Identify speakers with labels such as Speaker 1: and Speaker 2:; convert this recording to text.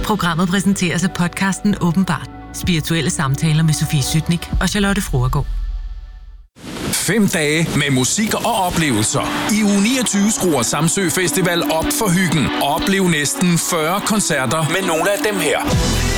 Speaker 1: Programmet præsenteres af podcasten Åbenbart. Spirituelle samtaler med Sofie Sytnik og Charlotte Fruergaard.
Speaker 2: 5 dage med musik og oplevelser. I uge 29 skruer Samsø Festival op for hyggen. Oplev næsten 40 koncerter med nogle af dem her.